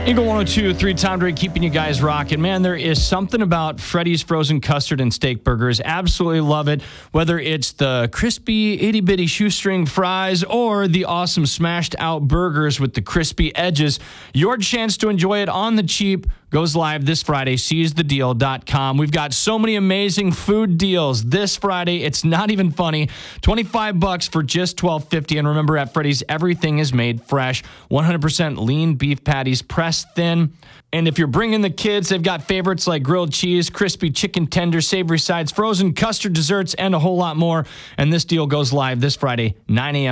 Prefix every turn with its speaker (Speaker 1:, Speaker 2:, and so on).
Speaker 1: Eagle 102, Tom Drake keeping you guys rocking. Man, there is something about Freddy's frozen custard and steak burgers. Absolutely love it. Whether it's the crispy itty-bitty shoestring fries or the awesome smashed out burgers with the crispy edges, your chance to enjoy it on the cheap goes live this Friday, seizethedeal.com. We've got so many amazing food deals this Friday. It's not even funny. $25 for just $12.50. And remember, at Freddy's, everything is made fresh. 100% lean beef patties, pressed thin. And if you're bringing the kids, they've got favorites like grilled cheese, crispy chicken tenders, savory sides, frozen custard desserts, and a whole lot more. And this deal goes live this Friday, 9 a.m.